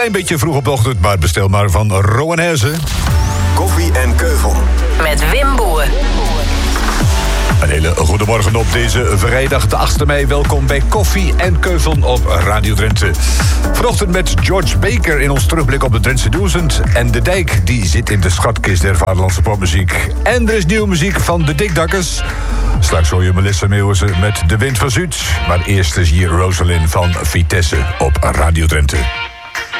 klein beetje vroeg op de ochtend, maar bestel maar van Rowan Herzen. Koffie en Keuvel. Met Wim Boer. Een hele goede morgen op deze vrijdag de 8e mei. Welkom bij Koffie en Keuvel op Radio Drenthe. Vanochtend met George Baker in ons terugblik op de Drentse Duizend. En De Dijk, die zit in de schatkist der vaderlandse popmuziek. En er is nieuwe muziek van de Dikdakkers. Straks hoor je Melissa Meeuwissen met De Wind van Zuid. Maar eerst is hier Rosalind van Vitesse op Radio Drenthe.